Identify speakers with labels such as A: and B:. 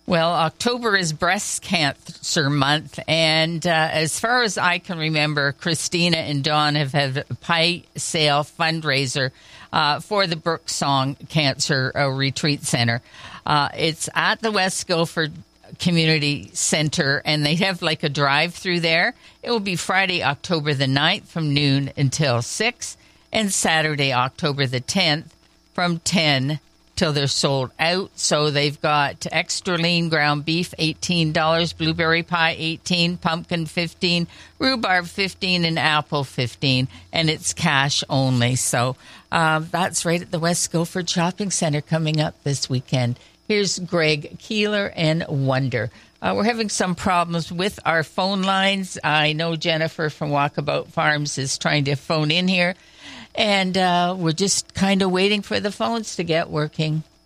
A: Well, October is Breast Cancer Month, and as far as I can remember, Christina and Dawn have had a pie sale fundraiser for the Brooksong Cancer Retreat Center. It's at the West Guildford Community Center, and they have like a drive-through there. It will be Friday, October the 9th from noon until 6, and Saturday, October the 10th from 10 till they're sold out. So they've got extra lean ground beef, $18, blueberry pie, $18, pumpkin, $15, rhubarb, $15, and apple, $15, and it's cash only. So that's right at the West Guildford Shopping Center coming up this weekend. Here's Greg Keeler and Wonder. We're having some problems with our phone lines. I know Jennifer from Walkabout Farms is trying to phone in here. And we're just kind of waiting for the phones to get working.